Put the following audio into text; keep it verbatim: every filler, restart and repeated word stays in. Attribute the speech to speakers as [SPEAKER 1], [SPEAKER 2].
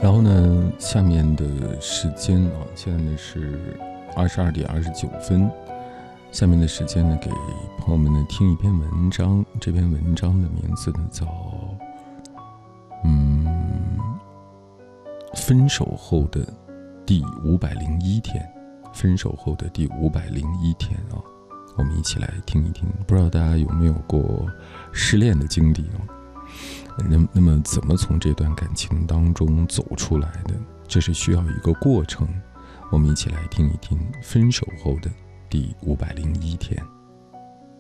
[SPEAKER 1] 然后呢，下面的时间啊，现在呢是二十二点二十九分。下面的时间呢，给朋友们呢听一篇文章。这篇文章的名字呢叫嗯，分手后的第五百零一天。分手后的第五百零一天啊，我们一起来听一听。不知道大家有没有过失恋的经历啊？那那么怎么从这段感情当中走出来的？这是需要一个过程。我们一起来听一听分手后的第五百零一天。